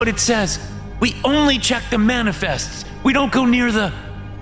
what it says. We only check the manifests. We don't go near the...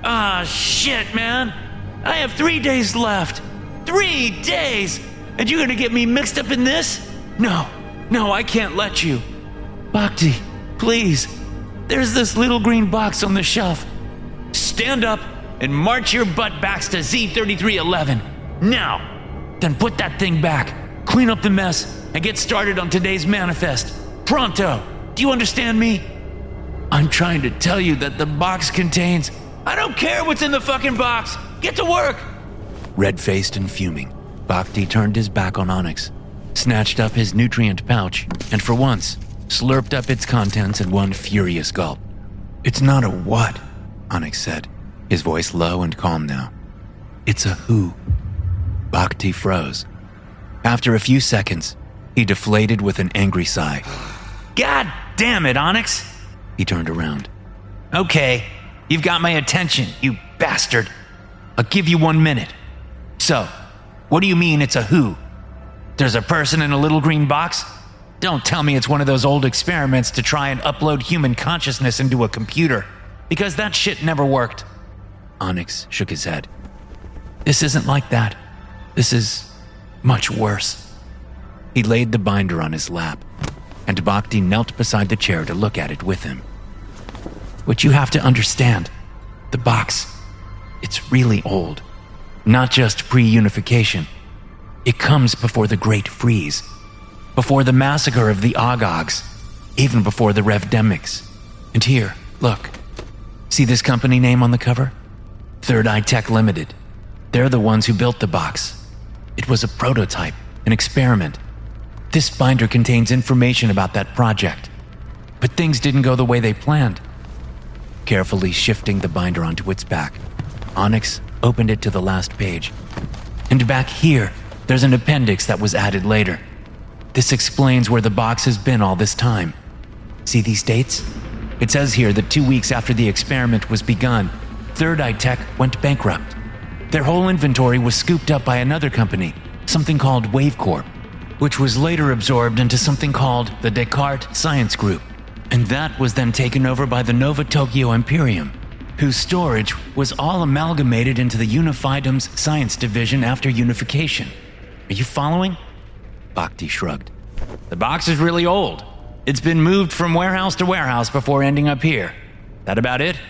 shit, man. I have 3 days left. 3 days! And you're gonna get me mixed up in this? No, I can't let you. Bhakti, please. There's this little green box on the shelf. Stand up and march your butt backs to Z3311. Now! Then put that thing back, clean up the mess, and get started on today's manifest. Pronto! Do you understand me? I'm trying to tell you that the box contains... I don't care what's in the fucking box! Get to work! Red-faced and fuming, Bhakti turned his back on Onyx, snatched up his nutrient pouch, and for once, slurped up its contents in one furious gulp. It's not a what, Onyx said, his voice low and calm now. It's a who. Bhakti froze. After a few seconds, he deflated with an angry sigh. God damn it, Onyx! He turned around. Okay, you've got my attention, you bastard. I'll give you 1 minute. So, what do you mean it's a who? There's a person in a little green box? Don't tell me it's one of those old experiments to try and upload human consciousness into a computer, because that shit never worked. Onyx shook his head. This isn't like that. This is much worse. He laid the binder on his lap, and Bhakti knelt beside the chair to look at it with him. What you have to understand, the box, it's really old. Not just pre-unification. It comes before the Great Freeze, before the massacre of the Ogogs, even before the Revdemics. And here, look. See this company name on the cover? Third Eye Tech Limited. They're the ones who built the box. It was a prototype, an experiment. This binder contains information about that project. But things didn't go the way they planned. Carefully shifting the binder onto its back, Onyx opened it to the last page. And back here, there's an appendix that was added later. This explains where the box has been all this time. See these dates? It says here that 2 weeks after the experiment was begun, Third Eye Tech went bankrupt. Their whole inventory was scooped up by another company, something called WaveCorp, which was later absorbed into something called the Descartes Science Group. And that was then taken over by the Nova Tokyo Imperium, whose storage was all amalgamated into the Unifiedum's science division after unification. Are you following? Bhakti shrugged. The box is really old. It's been moved from warehouse to warehouse before ending up here. That about it?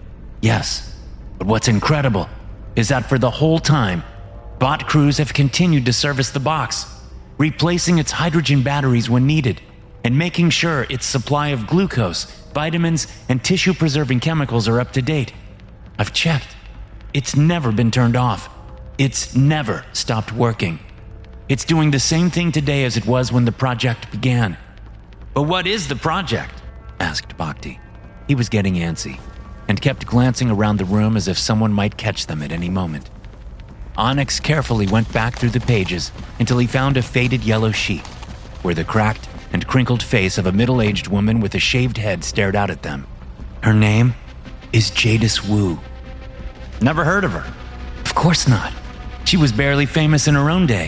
Yes. But what's incredible is that for the whole time, bot crews have continued to service the box, replacing its hydrogen batteries when needed, and making sure its supply of glucose, vitamins, and tissue-preserving chemicals are up to date. I've checked. It's never been turned off. It's never stopped working. It's doing the same thing today as it was when the project began. But what is the project? Asked Bhakti. He was getting antsy, and kept glancing around the room as if someone might catch them at any moment. Onyx carefully went back through the pages until he found a faded yellow sheet, where the cracked and crinkled face of a middle-aged woman with a shaved head stared out at them. Her name is Jadis Wu. Never heard of her. Of course not. She was barely famous in her own day.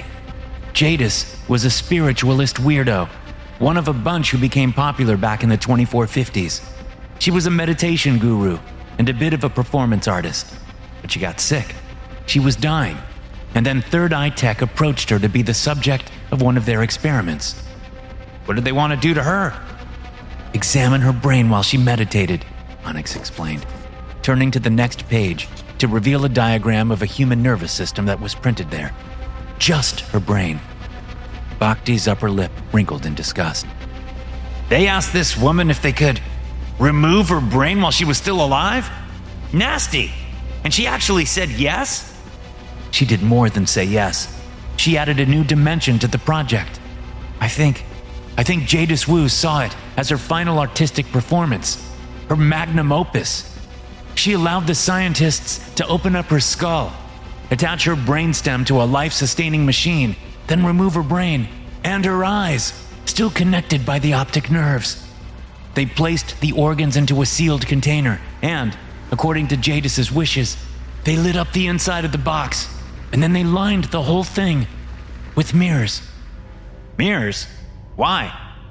Jadis was a spiritualist weirdo, one of a bunch who became popular back in the 2450s. She was a meditation guru and a bit of a performance artist, but she got sick. She was dying, and then Third Eye Tech approached her to be the subject of one of their experiments. What did they want to do to her? Examine her brain while she meditated, Onyx explained, turning to the next page to reveal a diagram of a human nervous system that was printed there. Just her brain. Bhakti's upper lip wrinkled in disgust. They asked this woman if they could remove her brain while she was still alive? Nasty! And she actually said yes? She did more than say yes. She added a new dimension to the project. I think Jadis Wu saw it as her final artistic performance, her magnum opus. She allowed the scientists to open up her skull, attach her brainstem to a life-sustaining machine, then remove her brain and her eyes, still connected by the optic nerves. They placed the organs into a sealed container and, according to Jadis's wishes, they lit up the inside of the box, and then they lined the whole thing with mirrors. Mirrors? Why?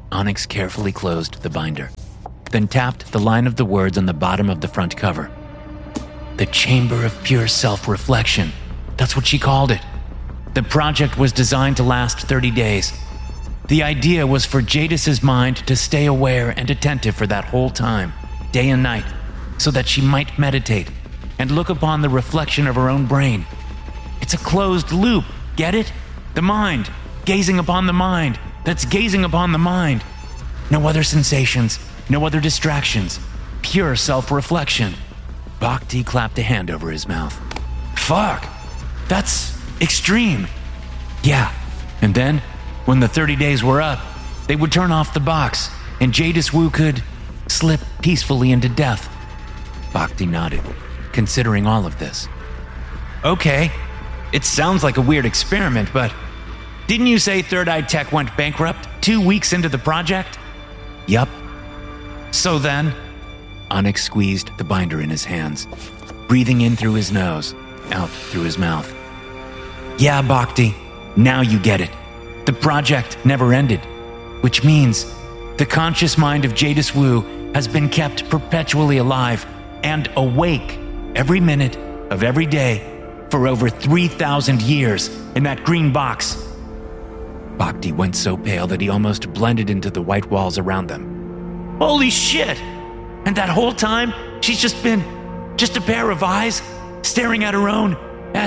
Onyx carefully closed the binder, then tapped the line of the words on the bottom of the front cover. The Chamber of Pure Self-Reflection. That's what she called it. The project was designed to last 30 days. The idea was for Jadis's mind to stay aware and attentive for that whole time, day and night, so that she might meditate and look upon the reflection of her own brain. It's a closed loop, get it? The mind, gazing upon the mind, that's gazing upon the mind. No other sensations, no other distractions, pure self-reflection. Bhakti clapped a hand over his mouth. Fuck, that's extreme. Yeah, and then, when the 30 days were up, they would turn off the box, and Jadis Wu could slip peacefully into death. Bhakti nodded, considering all of this. Okay, it sounds like a weird experiment, but didn't you say Third Eye Tech went bankrupt 2 weeks into the project? Yup. So then, Onyx squeezed the binder in his hands, breathing in through his nose, out through his mouth. Yeah, Bhakti, now you get it. The project never ended, which means the conscious mind of Jadis Wu has been kept perpetually alive and awake every minute of every day for over 3,000 years in that green box. Bhakti went so pale that he almost blended into the white walls around them. Holy shit! And that whole time, she's just been a pair of eyes staring at her own,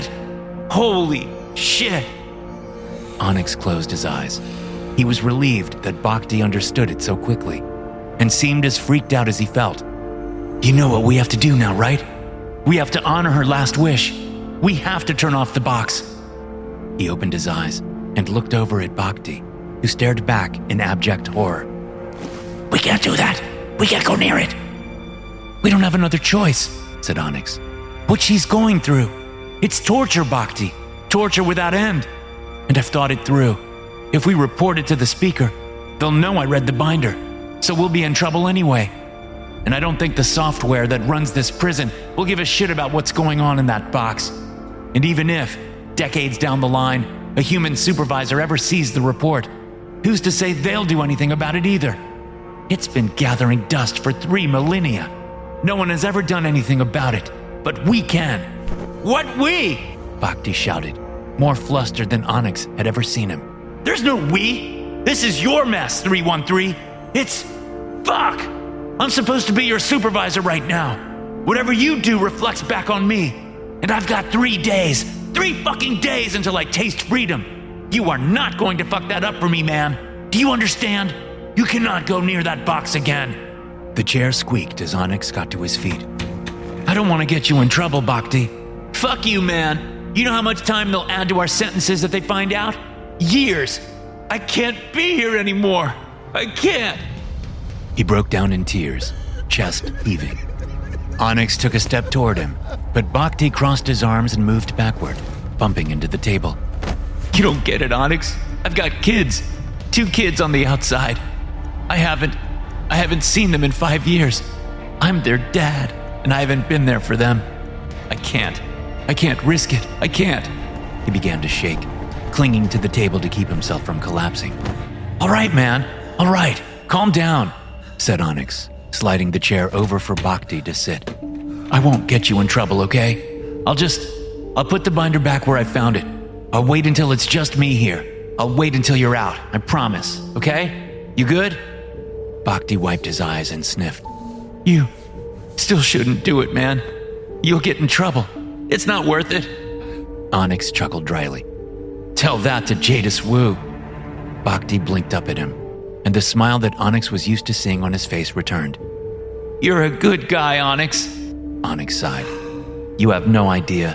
holy shit! Onyx closed his eyes. He was relieved that Bhakti understood it so quickly, and seemed as freaked out as he felt. You know what we have to do now, right? We have to honor her last wish. We have to turn off the box. He opened his eyes and looked over at Bhakti, who stared back in abject horror. We can't do that. We can't go near it. We don't have another choice, said Onyx. What she's going through. It's torture, Bhakti. Torture without end. And I've thought it through. If we report it to the speaker, they'll know I read the binder, so we'll be in trouble anyway. And I don't think the software that runs this prison will give a shit about what's going on in that box. And even if, decades down the line, a human supervisor ever sees the report, who's to say they'll do anything about it either? It's been gathering dust for 3 millennia. No one has ever done anything about it, but we can. What we? Bhakti shouted, more flustered than Onyx had ever seen him. There's no we. This is your mess, 313. It's... fuck! I'm supposed to be your supervisor right now. Whatever you do reflects back on me. And I've got 3 days. 3 fucking days until I taste freedom. You are not going to fuck that up for me, man. Do you understand? You cannot go near that box again. The chair squeaked as Onyx got to his feet. I don't want to get you in trouble, Bhakti. Fuck you, man. You know how much time they'll add to our sentences if they find out? Years. I can't be here anymore. I can't. He broke down in tears, chest heaving. Onyx took a step toward him, but Bhakti crossed his arms and moved backward, bumping into the table. You don't get it, Onyx. I've got kids. 2 kids on the outside. I haven't seen them in 5 years. I'm their dad, and I haven't been there for them. I can't risk it. I can't. He began to shake, clinging to the table to keep himself from collapsing. All right, man. All right. Calm down, said Onyx, sliding the chair over for Bhakti to sit. I won't get you in trouble, okay? I'll put the binder back where I found it. I'll wait until it's just me here. I'll wait until you're out, I promise, okay? You good? Bhakti wiped his eyes and sniffed. You still shouldn't do it, man. You'll get in trouble. It's not worth it. Onyx chuckled dryly. Tell that to Jadis Wu. Bhakti blinked up at him, and the smile that Onyx was used to seeing on his face returned. You're a good guy, Onyx. Onyx sighed. You have no idea.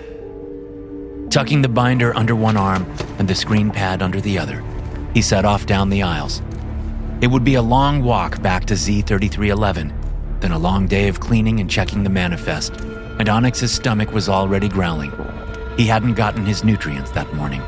Tucking the binder under one arm and the screen pad under the other, he set off down the aisles. It would be a long walk back to Z3311, then a long day of cleaning and checking the manifest, and Onyx's stomach was already growling. He hadn't gotten his nutrients that morning.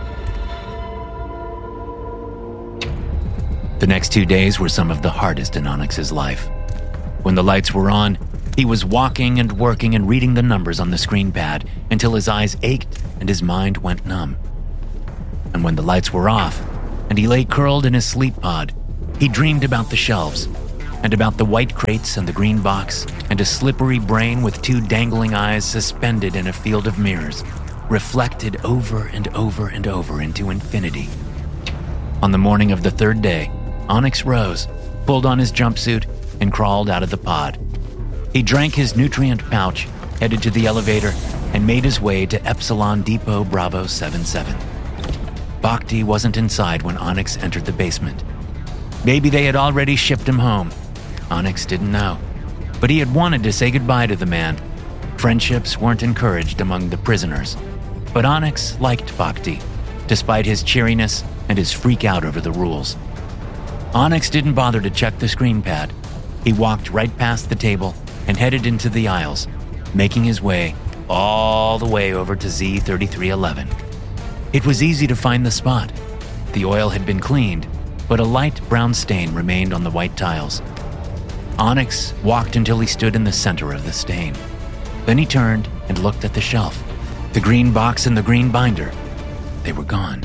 The next 2 days were some of the hardest in Onyx's life. When the lights were on, he was walking and working and reading the numbers on the screen pad until his eyes ached and his mind went numb. And when the lights were off, and he lay curled in his sleep pod, He dreamed about the shelves, and about the white crates and the green box, and a slippery brain with 2 dangling eyes suspended in a field of mirrors, reflected over and over and over into infinity. On the morning of the 3rd day, Onyx rose, pulled on his jumpsuit, and crawled out of the pod. He drank his nutrient pouch, headed to the elevator, and made his way to Epsilon Depot Bravo 77. Bhakti wasn't inside when Onyx entered the basement. Maybe they had already shipped him home. Onyx didn't know. But he had wanted to say goodbye to the man. Friendships weren't encouraged among the prisoners. But Onyx liked Bhakti, despite his cheeriness and his freak out over the rules. Onyx didn't bother to check the screen pad. He walked right past the table and headed into the aisles, making his way all the way over to Z3311. It was easy to find the spot. The oil had been cleaned, but a light brown stain remained on the white tiles. Onyx walked until he stood in the center of the stain. Then he turned and looked at the shelf. The green box and the green binder. They were gone.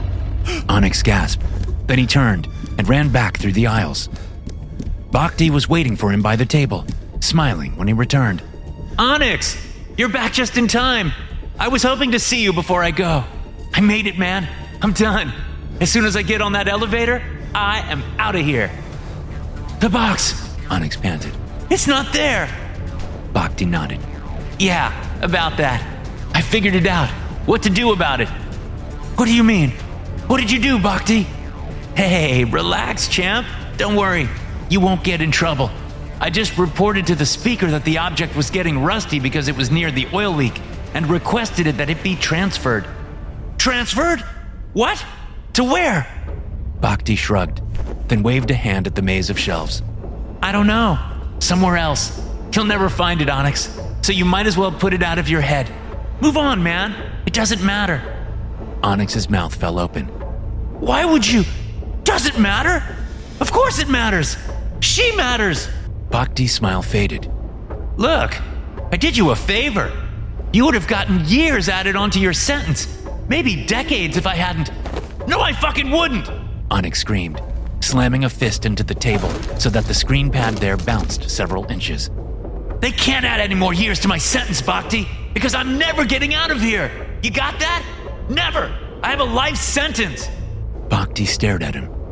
Onyx gasped. Then he turned and ran back through the aisles. Bhakti was waiting for him by the table, smiling when he returned. Onyx, you're back just in time. I was hoping to see you before I go. I made it, man. I'm done. As soon as I get on that elevator, I am out of here. The box, Onyx panted. It's not there. Bhakti nodded. Yeah, about that. I figured it out. What to do about it. What do you mean? What did you do, Bhakti? Hey, relax, champ. Don't worry. You won't get in trouble. I just reported to the speaker that the object was getting rusty because it was near the oil leak and requested that it be transferred. Transferred? What? To where? Bhakti shrugged, then waved a hand at the maze of shelves. I don't know. Somewhere else. You'll never find it, Onyx, so you might as well put it out of your head. Move on, man. It doesn't matter. Onyx's mouth fell open. Why would you? Doesn't matter? Of course it matters. She matters. Bhakti's smile faded. Look, I did you a favor. You would have gotten years added onto your sentence. Maybe decades if I hadn't. No, I fucking wouldn't! Onyx screamed, slamming a fist into the table so that the screen pad there bounced several inches. They can't add any more years to my sentence, Bhakti, because I'm never getting out of here. You got that? Never. I have a life sentence. Bhakti stared at him.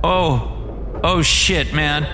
Oh shit, man.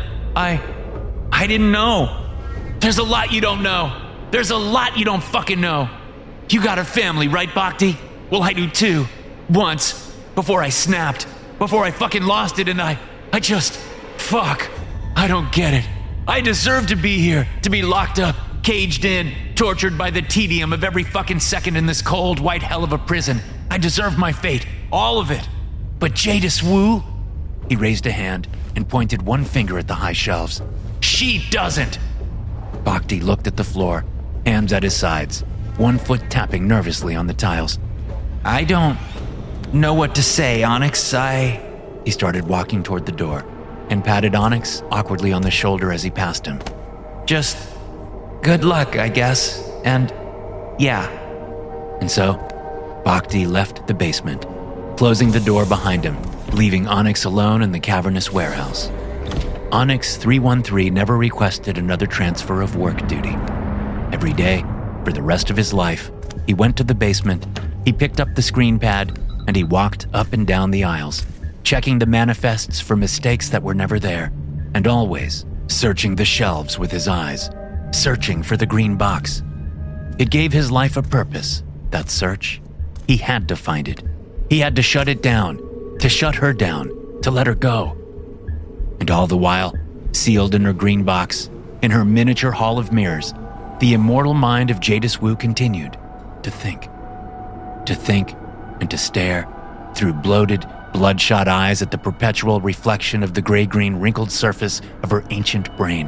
I didn't know. There's a lot you don't know. There's a lot you don't fucking know. You got a family, right, Bhakti? Well, I do too. Once. Before I snapped. Before I fucking lost it and I just... Fuck. I don't get it. I deserve to be here. To be locked up, caged in, tortured by the tedium of every fucking second in this cold, white hell of a prison. I deserve my fate. All of it. But Jadis Wu? He raised a hand and pointed one finger at the high shelves. She doesn't! Bhakti looked at the floor, hands at his sides, one foot tapping nervously on the tiles. I don't know what to say, Onyx. He started walking toward the door and patted Onyx awkwardly on the shoulder as he passed him. Just good luck, I guess. And yeah. And so, Bhakti left the basement, closing the door behind him, leaving Onyx alone in the cavernous warehouse. Onyx 313 never requested another transfer of work duty. Every day, for the rest of his life, he went to the basement, he picked up the screen pad, and he walked up and down the aisles, checking the manifests for mistakes that were never there, and always searching the shelves with his eyes, searching for the green box. It gave his life a purpose, that search. He had to find it. He had to shut it down, to shut her down, to let her go. And all the while, sealed in her green box, in her miniature hall of mirrors, the immortal mind of Jadis Wu continued to think. To think and to stare through bloated, bloodshot eyes at the perpetual reflection of the gray-green wrinkled surface of her ancient brain.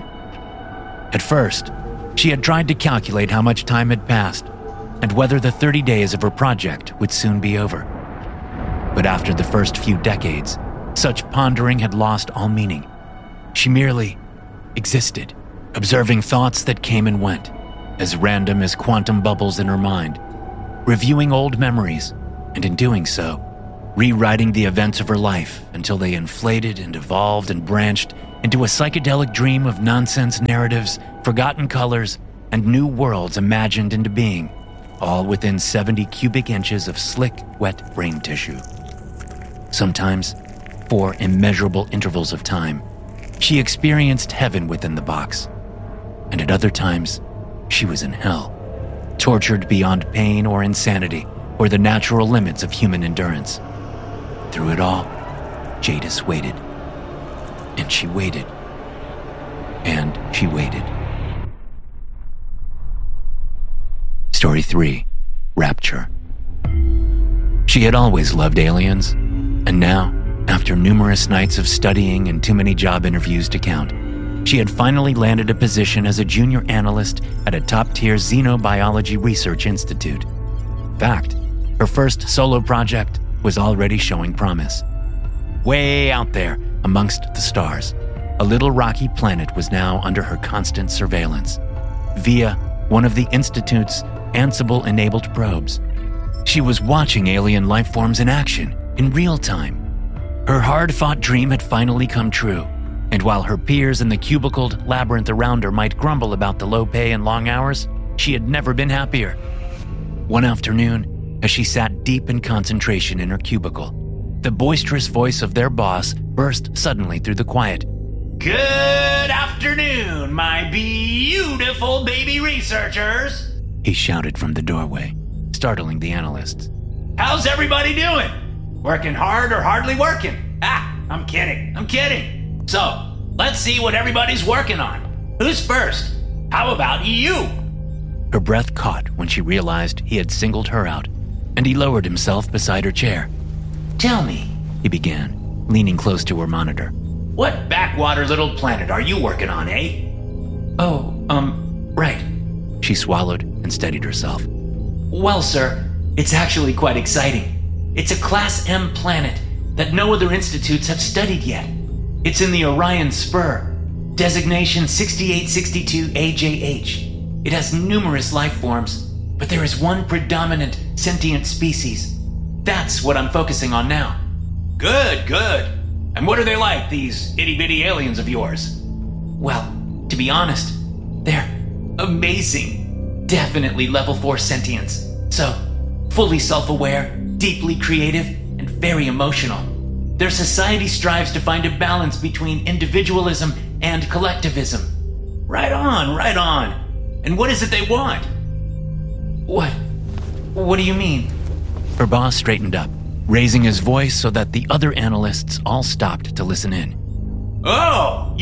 At first, she had tried to calculate how much time had passed and whether the 30 days of her project would soon be over. But after the first few decades, such pondering had lost all meaning. She merely existed, observing thoughts that came and went, as random as quantum bubbles in her mind, reviewing old memories, and in doing so, rewriting the events of her life until they inflated and evolved and branched into a psychedelic dream of nonsense narratives, forgotten colors, and new worlds imagined into being, all within 70 cubic inches of slick, wet brain tissue. Sometimes, for immeasurable intervals of time, she experienced heaven within the box, and at other times, she was in hell, tortured beyond pain or insanity or the natural limits of human endurance. Through it all, Jadis waited. And she waited. And she waited. Story 3. Rapture. She had always loved aliens, and now, after numerous nights of studying and too many job interviews to count, she had finally landed a position as a junior analyst at a top-tier xenobiology research institute. In fact, her first solo project was already showing promise. Way out there, amongst the stars, a little rocky planet was now under her constant surveillance, via one of the Institute's Ansible-enabled probes. She was watching alien life forms in action, in real time. Her hard-fought dream had finally come true, and while her peers in the cubicled labyrinth around her might grumble about the low pay and long hours, she had never been happier. One afternoon, as she sat deep in concentration in her cubicle, the boisterous voice of their boss burst suddenly through the quiet. Good afternoon, my beautiful baby researchers, he shouted from the doorway, startling the analysts. How's everybody doing? Working hard or hardly working? I'm kidding. So, let's see what everybody's working on. Who's first? How about you? Her breath caught when she realized he had singled her out, and he lowered himself beside her chair. Tell me, he began, leaning close to her monitor. What backwater little planet are you working on, eh? Right. She swallowed and steadied herself. Well, sir, it's actually quite exciting. It's a Class M planet that no other institutes have studied yet. It's in the Orion Spur, designation 6862-AJH. It has numerous life forms, but there is one predominant sentient species. That's what I'm focusing on now. Good. And what are they like, these itty-bitty aliens of yours? Well, to be honest, they're amazing. Definitely level 4 sentience. So, fully self-aware, deeply creative, and very emotional. Their society strives to find a balance between individualism and collectivism. Right on. And what is it they want? What do you mean? Her boss straightened up, raising his voice so that the other analysts all stopped to listen in. Oh,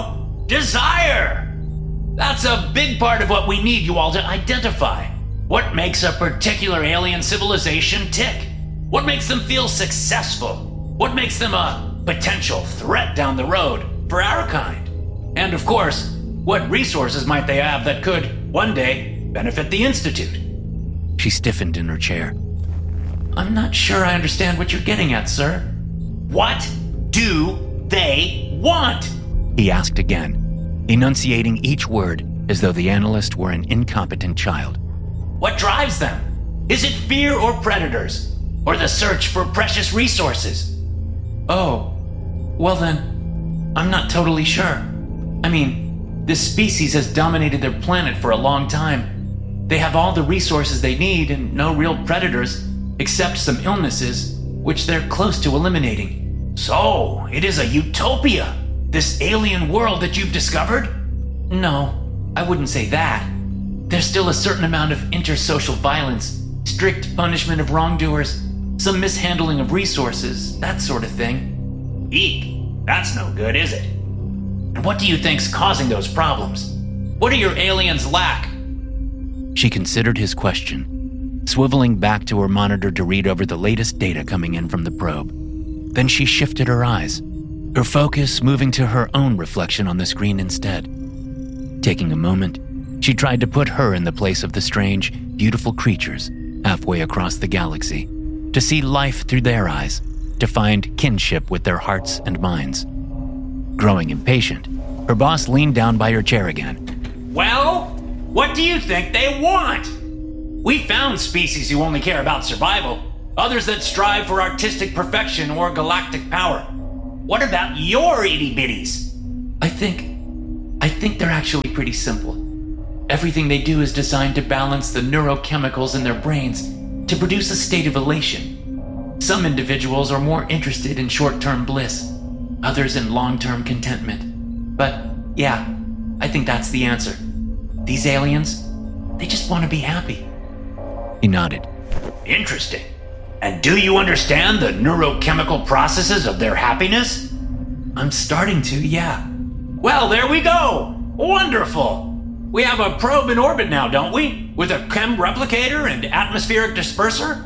desire! That's a big part of what we need you all to identify. What makes a particular alien civilization tick? What makes them feel successful? What makes them a potential threat down the road for our kind? And of course, what resources might they have that could, one day, benefit the Institute? She stiffened in her chair. I'm not sure I understand what you're getting at, sir. What do they want? He asked again, enunciating each word as though the analyst were an incompetent child. What drives them? Is it fear or predators? Or the search for precious resources? Oh, well then, I'm not totally sure. I mean, this species has dominated their planet for a long time. They have all the resources they need and no real predators, except some illnesses, which they're close to eliminating. So, it is a utopia, this alien world that you've discovered? No, I wouldn't say that. There's still a certain amount of intersocial violence, strict punishment of wrongdoers, some mishandling of resources, that sort of thing. Eek, that's no good, is it? And what do you think's causing those problems? What do your aliens lack? She considered his question, swiveling back to her monitor to read over the latest data coming in from the probe. Then she shifted her eyes, her focus moving to her own reflection on the screen instead. Taking a moment, she tried to put her in the place of the strange, beautiful creatures halfway across the galaxy, to see life through their eyes, to find kinship with their hearts and minds. Growing impatient, her boss leaned down by her chair again. Well, what do you think they want? We found species who only care about survival. Others that strive for artistic perfection or galactic power. What about your itty-bitties? I think they're actually pretty simple. Everything they do is designed to balance the neurochemicals in their brains to produce a state of elation. Some individuals are more interested in short-term bliss, others in long-term contentment. But yeah, I think that's the answer. These aliens, they just want to be happy. He nodded. Interesting. And do you understand the neurochemical processes of their happiness? I'm starting to, yeah. Well, there we go. Wonderful. We have a probe in orbit now, don't we? With a chem replicator and atmospheric disperser?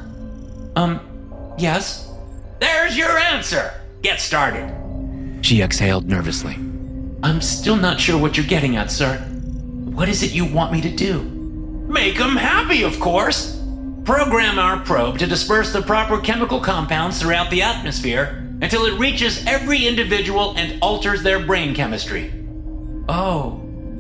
Yes. There's your answer. Get started. She exhaled nervously. I'm still not sure what you're getting at, sir. What is it you want me to do? Make them happy, of course. Program our probe to disperse the proper chemical compounds throughout the atmosphere until it reaches every individual and alters their brain chemistry. Oh,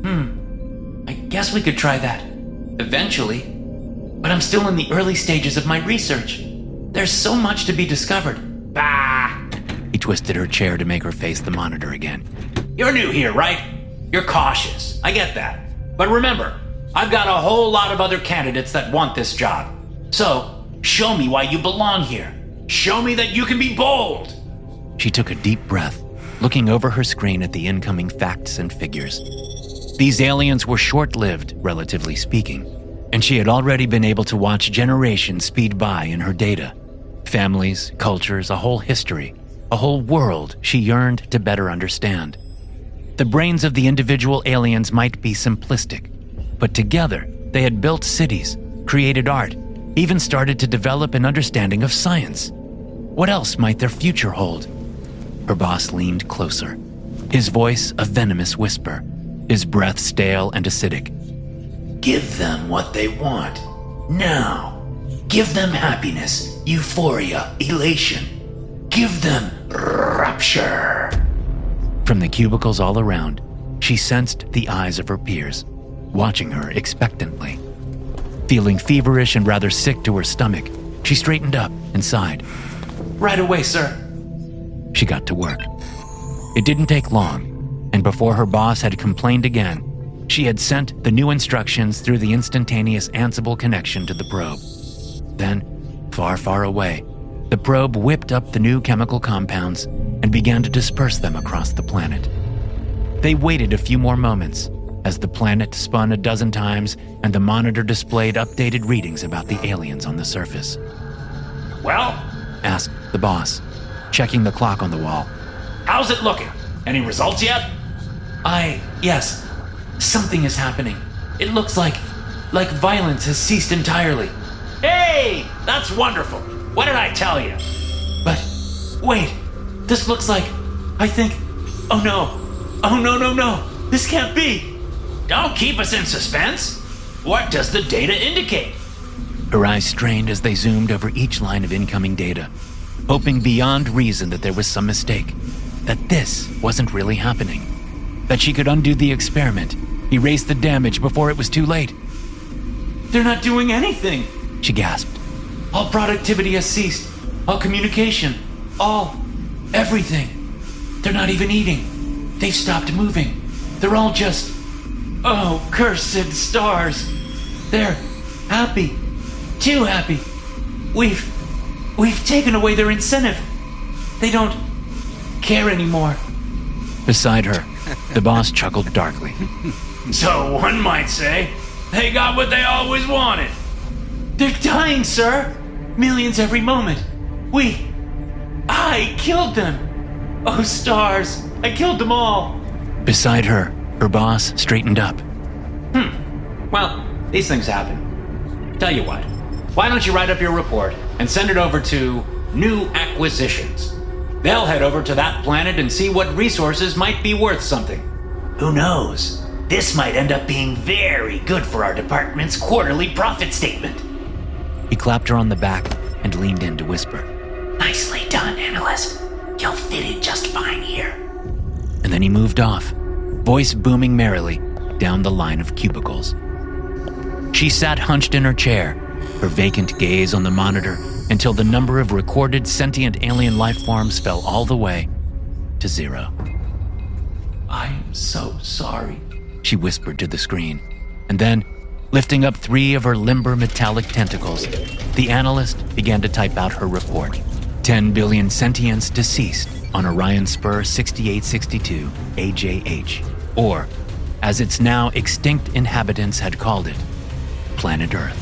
I guess we could try that. Eventually. But I'm still in the early stages of my research. There's so much to be discovered. Bah! He twisted her chair to make her face the monitor again. You're new here, right? You're cautious. I get that. But remember, I've got a whole lot of other candidates that want this job. So, show me why you belong here. Show me that you can be bold. She took a deep breath, looking over her screen at the incoming facts and figures. These aliens were short-lived, relatively speaking, and she had already been able to watch generations speed by in her data. Families, cultures, a whole history, a whole world she yearned to better understand. The brains of the individual aliens might be simplistic, but together they had built cities, created art, even started to develop an understanding of science. What else might their future hold? Her boss leaned closer, his voice a venomous whisper, his breath stale and acidic. Give them what they want. Now. Give them happiness, euphoria, elation. Give them rapture. From the cubicles all around, she sensed the eyes of her peers, watching her expectantly. Feeling feverish and rather sick to her stomach, she straightened up and sighed. Right away, sir. She got to work. It didn't take long, and before her boss had complained again, she had sent the new instructions through the instantaneous Ansible connection to the probe. Then, far, far away, the probe whipped up the new chemical compounds and began to disperse them across the planet. They waited a few more moments as the planet spun a dozen times and the monitor displayed updated readings about the aliens on the surface. Well? Asked the boss, checking the clock on the wall. How's it looking? Any results yet? Yes. Something is happening. It looks like violence has ceased entirely. Hey, that's wonderful. What did I tell you? But, wait, this looks like, I think, oh no, this can't be. Don't keep us in suspense. What does the data indicate? Her eyes strained as they zoomed over each line of incoming data, hoping beyond reason that there was some mistake, that this wasn't really happening, that she could undo the experiment, erase the damage before it was too late. They're not doing anything, she gasped. All productivity has ceased, all communication, everything. They're not even eating. They've stopped moving. They're all just, cursed stars. They're happy. Too happy. We've taken away their incentive. They don't care anymore. Beside her, the boss chuckled darkly. So one might say, they got what they always wanted. They're dying, sir. Millions every moment. I killed them. Oh, stars. I killed them all. Beside her boss straightened up. Well, these things happen. Tell you what, why don't you write up your report and send it over to New Acquisitions? They'll head over to that planet and see what resources might be worth something. Who knows? This might end up being very good for our department's quarterly profit statement. He clapped her on the back and leaned in to whisper. Nicely done, analyst. You'll fit in just fine here. And then he moved off, voice booming merrily down the line of cubicles. She sat hunched in her chair, her vacant gaze on the monitor until the number of recorded sentient alien life forms fell all the way to 0. I'm so sorry, she whispered to the screen, and then, lifting up 3 of her limber metallic tentacles, the analyst began to type out her report. 10 billion sentients deceased on Orion Spur 6862 AJH, or, as its now extinct inhabitants had called it, Planet Earth.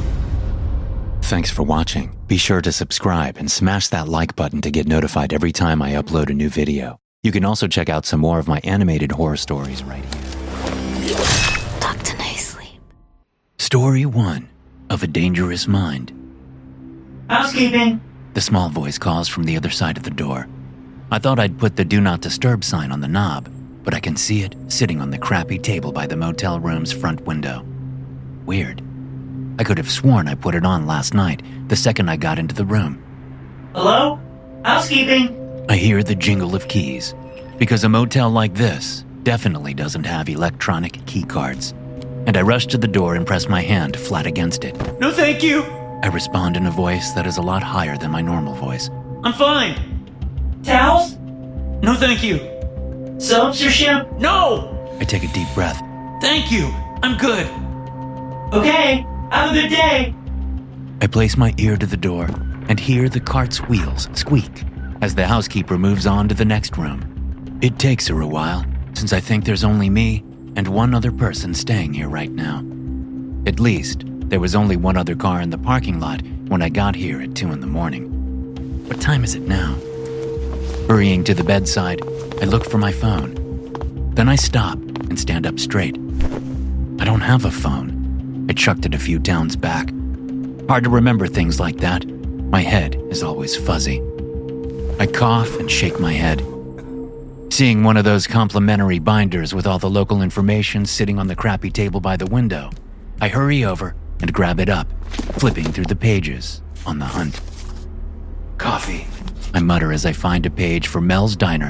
Thanks for watching. Be sure to subscribe and smash that like button to get notified every time I upload a new video. You can also check out some more of my animated horror stories right here. Dr. Nicely. Story 1 of A Dangerous Mind. Housekeeping. The small voice calls from the other side of the door. I thought I'd put the Do Not Disturb sign on the knob, but I can see it sitting on the crappy table by the motel room's front window. Weird. I could have sworn I put it on last night, the second I got into the room. Hello? Housekeeping. I hear the jingle of keys, because a motel like this definitely doesn't have electronic key cards. And I rush to the door and press my hand flat against it. No, thank you. I respond in a voice that is a lot higher than my normal voice. I'm fine. Towels? No, thank you. Soaps or shampoo? No! I take a deep breath. Thank you. I'm good. Okay. Have a good day. I place my ear to the door and hear the cart's wheels squeak as the housekeeper moves on to the next room. It takes her a while, since I think there's only me and one other person staying here right now. At least, there was only one other car in the parking lot when I got here at 2 a.m. What time is it now? Hurrying to the bedside, I look for my phone. Then I stop and stand up straight. I don't have a phone. I chucked it a few towns back. Hard to remember things like that. My head is always fuzzy. I cough and shake my head. Seeing one of those complimentary binders with all the local information sitting on the crappy table by the window, I hurry over and grab it up, flipping through the pages on the hunt. Coffee. I mutter as I find a page for Mel's Diner,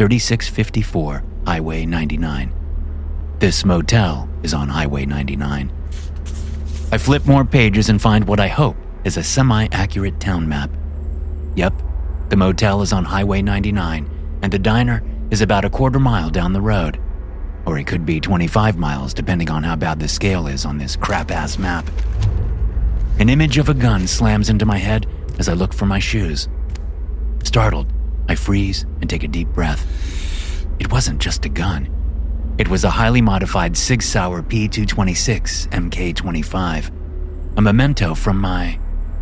3654 Highway 99. This motel is on Highway 99. I flip more pages and find what I hope is a semi-accurate town map. Yep, the motel is on Highway 99, and the diner is about a quarter mile down the road. Or it could be 25 miles, depending on how bad the scale is on this crap-ass map. An image of a gun slams into my head as I look for my shoes. Startled, I freeze and take a deep breath. It wasn't just a gun. It was a highly modified Sig Sauer P226 MK25, a memento from my...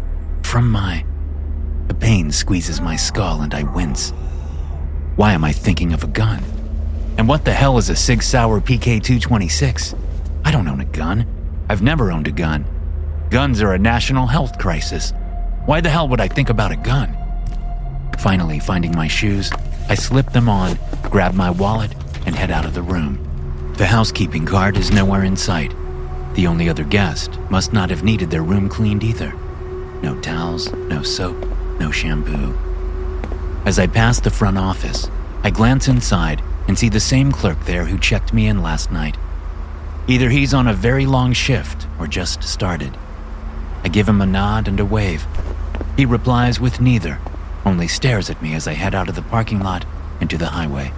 The pain squeezes my skull and I wince. Why am I thinking of a gun? And what the hell is a Sig Sauer PK226? I don't own a gun. I've never owned a gun. Guns are a national health crisis. Why the hell would I think about a gun? Finally, finding my shoes, I slip them on, grab my wallet, and head out of the room. The housekeeping cart is nowhere in sight. The only other guest must not have needed their room cleaned either. No towels, no soap, no shampoo. As I pass the front office, I glance inside and see the same clerk there who checked me in last night. Either he's on a very long shift or just started. I give him a nod and a wave. He replies with neither, only stares at me as I head out of the parking lot into the highway.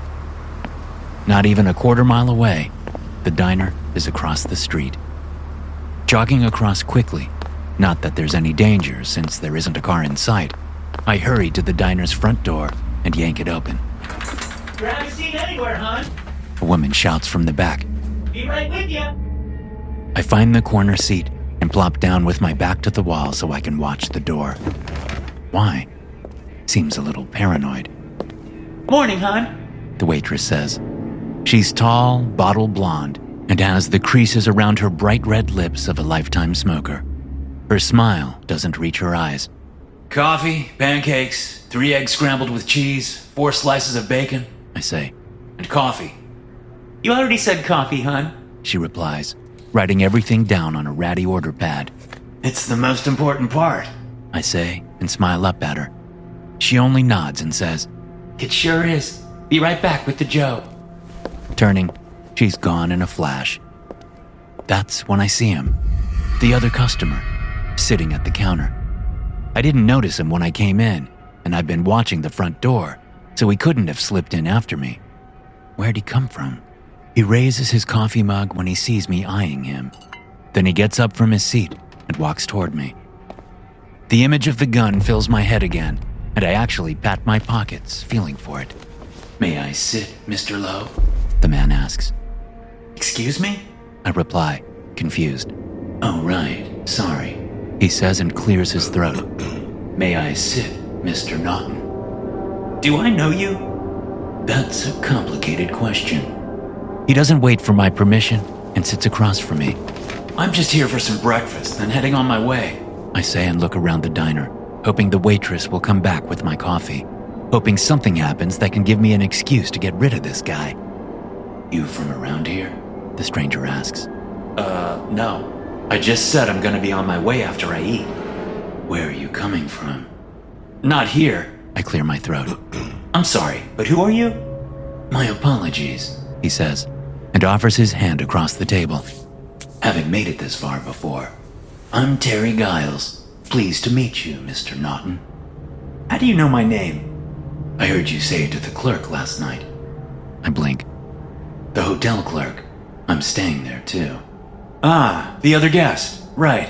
Not even a quarter mile away, the diner is across the street. Jogging across quickly, not that there's any danger since there isn't a car in sight, I hurry to the diner's front door and yank it open. Grab a seat anywhere, hon. A woman shouts from the back. Be right with you. I find the corner seat and plop down with my back to the wall so I can watch the door. Why? Seems a little paranoid. Morning, hon. The waitress says. She's tall, bottle blonde, and has the creases around her bright red lips of a lifetime smoker. Her smile doesn't reach her eyes. Coffee, pancakes, 3 eggs scrambled with cheese, 4 slices of bacon, I say. And coffee. You already said coffee, hon. She replies, writing everything down on a ratty order pad. It's the most important part, I say, and smile up at her. She only nods and says, It sure is. Be right back with the Joe. Turning, she's gone in a flash. That's when I see him, the other customer, sitting at the counter. I didn't notice him when I came in, and I've been watching the front door, so he couldn't have slipped in after me. Where'd he come from? He raises his coffee mug when he sees me eyeing him. Then he gets up from his seat and walks toward me. The image of the gun fills my head again, and I actually pat my pockets, feeling for it. May I sit, Mr. Lowe? The man asks. Excuse me? I reply, confused. Oh, right. Sorry. He says and clears his throat. May I sit, Mr. Naughton? Do I know you? That's a complicated question. He doesn't wait for my permission and sits across from me. I'm just here for some breakfast, then heading on my way, I say and look around the diner, hoping the waitress will come back with my coffee, hoping something happens that can give me an excuse to get rid of this guy. You from around here? The stranger asks. No. I just said I'm gonna be on my way after I eat. Where are you coming from? Not here. I clear my throat. I'm sorry, but who are you? My apologies, he says, and offers his hand across the table. Haven't made it this far before. I'm Terry Giles. Pleased to meet you, Mr. Naughton. How do you know my name? I heard you say it to the clerk last night. I blink. The hotel clerk. I'm staying there too. Ah, the other guest. Right.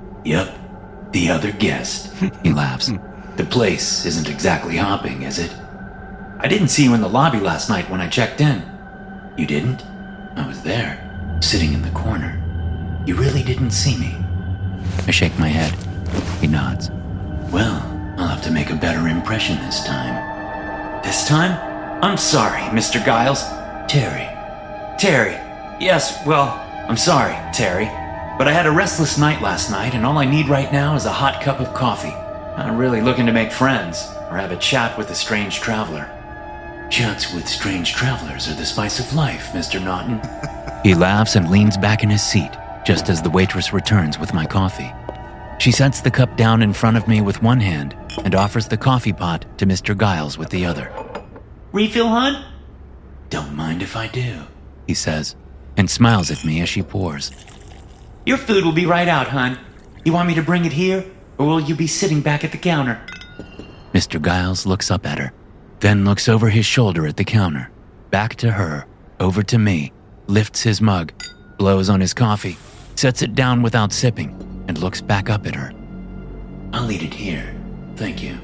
Yep, the other guest. He laughs. The place isn't exactly hopping, is it? I didn't see you in the lobby last night when I checked in. You didn't? I was there, sitting in the corner. You really didn't see me? I shake my head. He nods. Well, I'll have to make a better impression this time. This time? I'm sorry, Mr. Giles. Terry. Terry. Yes, well, I'm sorry, Terry. But I had a restless night last night, and all I need right now is a hot cup of coffee. I'm really looking to make friends, or have a chat with a strange traveler. Chats with strange travelers are the spice of life, Mr. Naughton. He laughs and leans back in his seat, just as the waitress returns with my coffee. She sets the cup down in front of me with one hand and offers the coffee pot to Mr. Giles with the other. Refill, hon? Don't mind if I do, he says, and smiles at me as she pours. Your food will be right out, hon. You want me to bring it here, or will you be sitting back at the counter? Mr. Giles looks up at her, then looks over his shoulder at the counter, back to her, over to me, lifts his mug, blows on his coffee, sets it down without sipping, and looks back up at her. I'll eat it here. Thank you.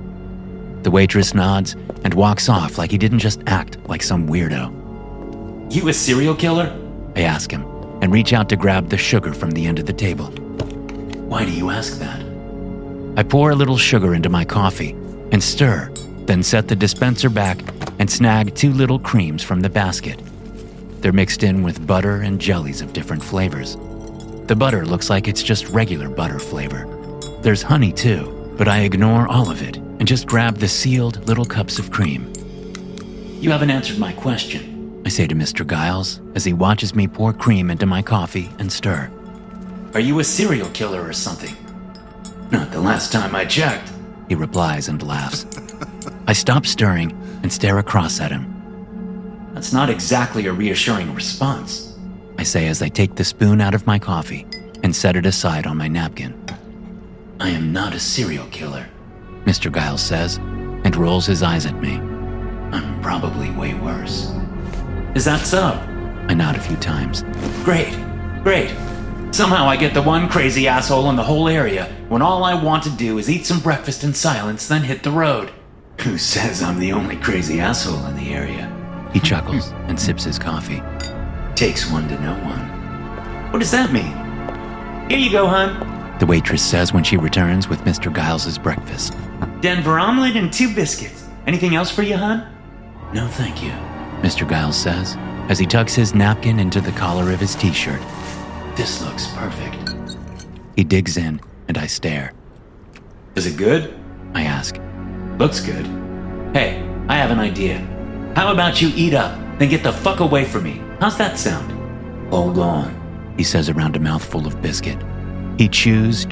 The waitress nods and walks off like he didn't just act like some weirdo. You a serial killer? I ask him, and reach out to grab the sugar from the end of the table. Why do you ask that? I pour a little sugar into my coffee and stir, then set the dispenser back and snag 2 little creams from the basket. They're mixed in with butter and jellies of different flavors. The butter looks like it's just regular butter flavor. There's honey too, but I ignore all of it and just grab the sealed little cups of cream. You haven't answered my question, I say to Mr. Giles as he watches me pour cream into my coffee and stir. Are you a serial killer or something? Not the last time I checked, he replies and laughs. I stop stirring and stare across at him. That's not exactly a reassuring response, I say as I take the spoon out of my coffee and set it aside on my napkin. I am not a serial killer, Mr. Giles says, and rolls his eyes at me. I'm probably way worse. Is that so? I nod a few times. Great. Somehow I get the one crazy asshole in the whole area when all I want to do is eat some breakfast in silence, then hit the road. Who says I'm the only crazy asshole in the area? He chuckles and sips his coffee. Takes one to know one. What does that mean? Here you go, hon, the waitress says when she returns with Mr. Giles's breakfast. Denver omelet and 2 biscuits. Anything else for you, hon? No, thank you, Mr. Giles says as he tucks his napkin into the collar of his t-shirt. This looks perfect. He digs in and I stare. Is it good? I ask. Looks good. Hey, I have an idea. How about you eat up, then get the fuck away from me? How's that sound? Hold on, he says around a mouthful of biscuit. He chews,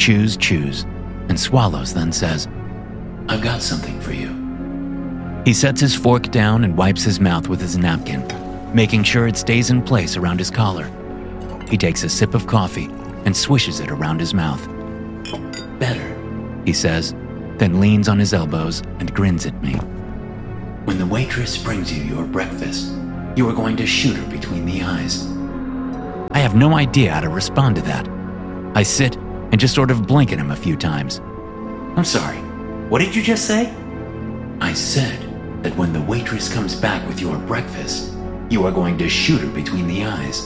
and swallows, then says, I've got something for you. He sets his fork down and wipes his mouth with his napkin, making sure it stays in place around his collar. He takes a sip of coffee and swishes it around his mouth. Better, he says, then leans on his elbows and grins at me. When the waitress brings you your breakfast, you are going to shoot her between the eyes. I have no idea how to respond to that. I sit and just sort of blink at him a few times. I'm sorry, what did you just say? I said that when the waitress comes back with your breakfast, you are going to shoot her between the eyes.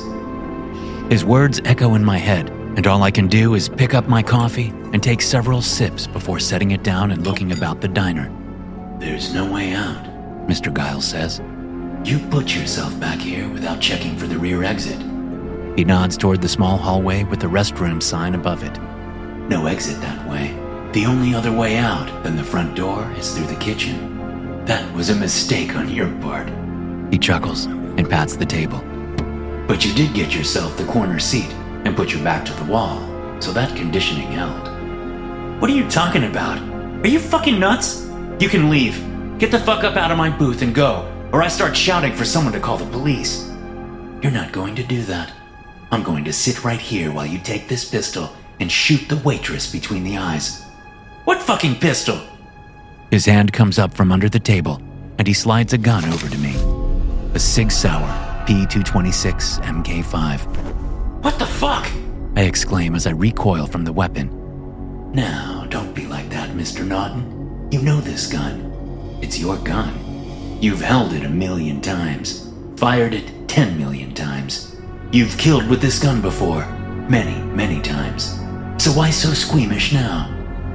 His words echo in my head, and all I can do is pick up my coffee and take several sips before setting it down and looking about the diner. There's no way out, Mr. Giles says. You put yourself back here without checking for the rear exit. He nods toward the small hallway with the restroom sign above it. No exit that way. The only other way out than the front door is through the kitchen. That was a mistake on your part. He chuckles and pats the table. But you did get yourself the corner seat and put your back to the wall, so that conditioning held. What are you talking about? Are you fucking nuts? You can leave. Get the fuck up out of my booth and go, or I start shouting for someone to call the police. You're not going to do that. I'm going to sit right here while you take this pistol and shoot the waitress between the eyes. What fucking pistol? His hand comes up from under the table, and he slides a gun over to me. A Sig Sauer P226 MK5. What the fuck? I exclaim as I recoil from the weapon. Now, don't be like that, Mr. Naughton. You know this gun. It's your gun. You've held it 1 million times, fired it 10 million times. You've killed with this gun before, many, many times. So why so squeamish now?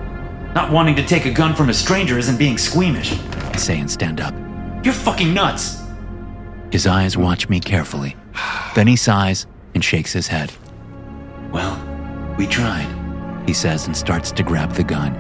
Not wanting to take a gun from a stranger isn't being squeamish, I say and stand up. You're fucking nuts. His eyes watch me carefully. Then he sighs and shakes his head. Well, we tried, he says and starts to grab the gun.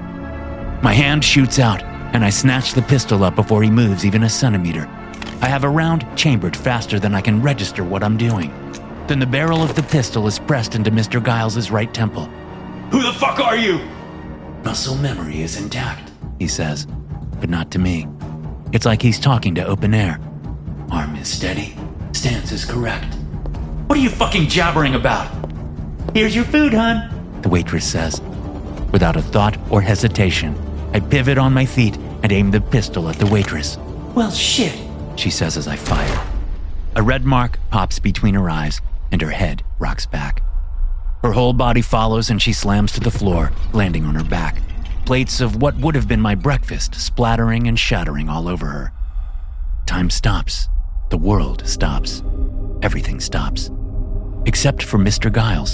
My hand shoots out, and I snatch the pistol up before he moves even a centimeter. I have a round chambered faster than I can register what I'm doing. Then the barrel of the pistol is pressed into Mr. Giles' right temple. Who the fuck are you? Muscle memory is intact, he says, but not to me. It's like he's talking to open air. Arm is steady, stance is correct. What are you fucking jabbering about? Here's your food, hon, the waitress says. Without a thought or hesitation, I pivot on my feet and aim the pistol at the waitress. Well, shit, she says as I fire. A red mark pops between her eyes, and her head rocks back. Her whole body follows, and she slams to the floor, landing on her back. Plates of what would have been my breakfast splattering and shattering all over her. Time stops. The world stops. Everything stops. Except for Mr. Giles.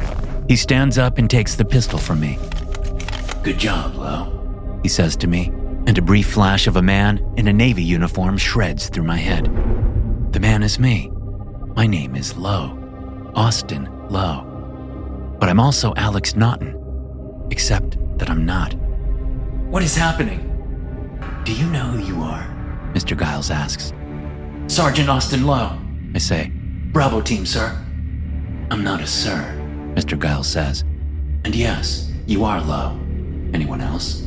He stands up and takes the pistol from me. Good job, Lo, he says to me, and a brief flash of a man in a Navy uniform shreds through my head. The man is me. My name is Lo. Austin Lo. But I'm also Alex Naughton, except that I'm not. What is happening? Do you know who you are? Mr. Giles asks. Sergeant Austin Lo, I say. Bravo team, sir. I'm not a sir, Mr. Giles says. And yes, you are Lo. Anyone else?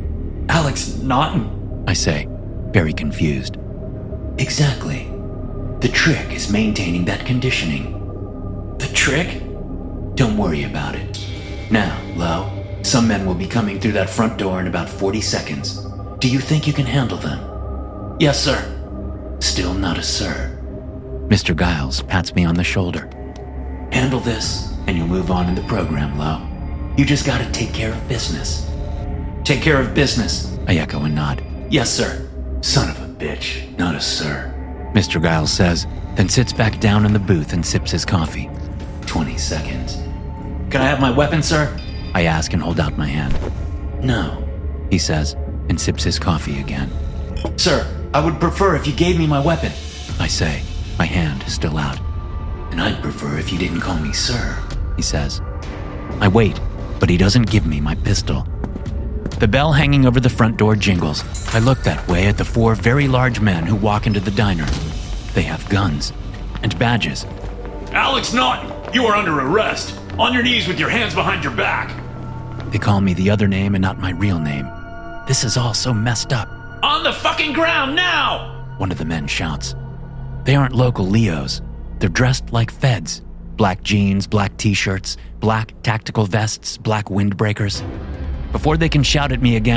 Alex Naughton, I say, very confused. Exactly. The trick is maintaining that conditioning. The trick? Don't worry about it. Now, Lo, some men will be coming through that front door in about 40 seconds. Do you think you can handle them? Yes, sir. Still not a sir. Mr. Giles pats me on the shoulder. Handle this, and you'll move on in the program, Lo. You just gotta take care of business. Take care of business, I echo and nod. Yes, sir. Son of a bitch, not a sir, Mr. Giles says, then sits back down in the booth and sips his coffee. 20 seconds. Can I have my weapon, sir? I ask and hold out my hand. No, he says, and sips his coffee again. Sir, I would prefer if you gave me my weapon, I say, my hand still out. And I'd prefer if you didn't call me sir, he says. I wait, but he doesn't give me my pistol. The bell hanging over the front door jingles. I look that way at the 4 very large men who walk into the diner. They have guns and badges. Alex Naughton, you are under arrest. On your knees with your hands behind your back. They call me the other name and not my real name. This is all so messed up. On the fucking ground now! One of the men shouts. They aren't local Leos. They're dressed like feds. Black jeans, black t-shirts, black tactical vests, black windbreakers. Before they can shout at me again,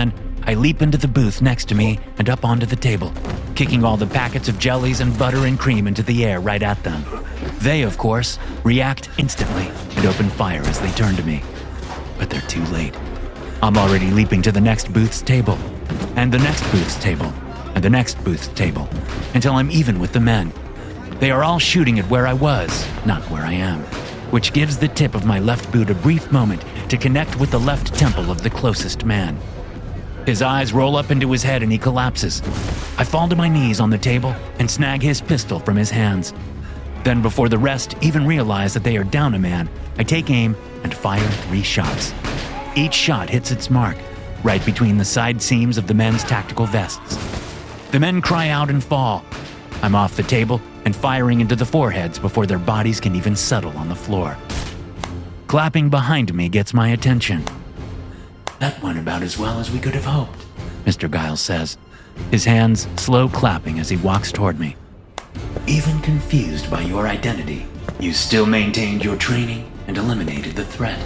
I leap into the booth next to me and up onto the table, kicking all the packets of jellies and butter and cream into the air right at them. They, of course, react instantly and open fire as they turn to me. But they're too late. I'm already leaping to the next booth's table, and the next booth's table, and the next booth's table, until I'm even with the men. They are all shooting at where I was, not where I am, which gives the tip of my left boot a brief moment to connect with the left temple of the closest man. His eyes roll up into his head and he collapses. I fall to my knees on the table and snag his pistol from his hands. Then, before the rest even realize that they are down a man, I take aim and fire 3 shots. Each shot hits its mark, right between the side seams of the men's tactical vests. The men cry out and fall. I'm off the table and firing into the foreheads before their bodies can even settle on the floor. Clapping behind me gets my attention. That went about as well as we could have hoped, Mr. Giles says, his hands slow clapping as he walks toward me. Even confused by your identity, you still maintained your training and eliminated the threat.